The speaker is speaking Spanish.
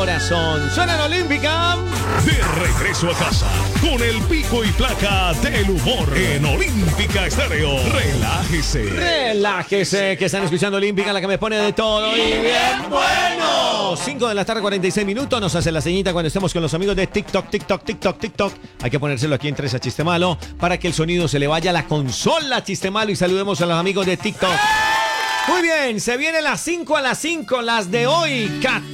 corazón. Suena en Olímpica. De regreso a casa con el pico y placa del humor en Olímpica Estéreo. Relájese. Relájese, que están escuchando Olímpica, la que me pone de todo y bien bueno. 5 de la tarde, 46 minutos. Nos hace la ceñita cuando estemos con los amigos de TikTok. Hay que ponérselo aquí en 3 a Chiste Malo para que el sonido se le vaya a la consola, Chiste Malo, y saludemos a los amigos de TikTok. Muy bien, se vienen las 5 a las 5, las de hoy,